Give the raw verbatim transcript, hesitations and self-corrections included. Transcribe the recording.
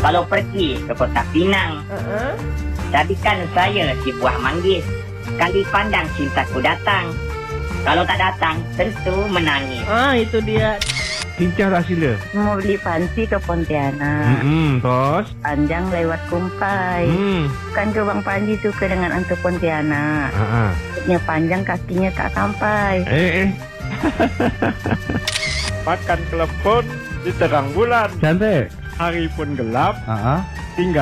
Kalau pergi ke Kota Pinang, Uh-uh. jadikan saya si buah manggis. Kali pandang cintaku datang. Kalau tak datang, tentu menangis. Ah, itu dia. Cincang tak sila. Mau beli panci ke Pontianak. Hmm, terus? Panjang lewat Kumpai. Hmm. Kan ke Bang Panji suka dengan hantu Pontianak. Ha. Nya panjang, kakinya tak sampai. Eh, eh. Makan klepon di terang bulan. Cantik. Hari pun gelap, Ha. tinggal